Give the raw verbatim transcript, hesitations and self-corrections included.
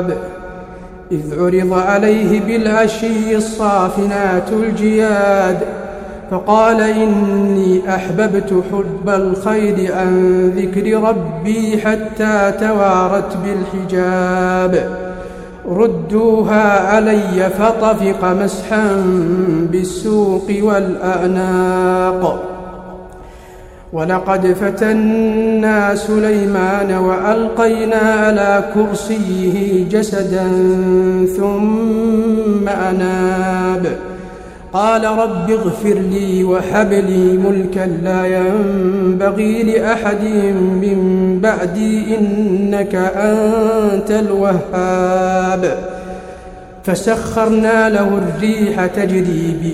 إذ عرض عليه بالعشي الصافنات الجياد فقال إني أحببت حب الخير عن ذكر ربي حتى توارت بالحجاب ردوها علي فطفق مسحا بالسوق والأعناق. ولقد فتنا سليمان وألقينا على كرسيه جسدا ثم أناب قال رب اغفر لي وهب لي ملكا لا ينبغي لأحد من بعدي إنك أنت الوهاب. فسخرنا له الريح تجري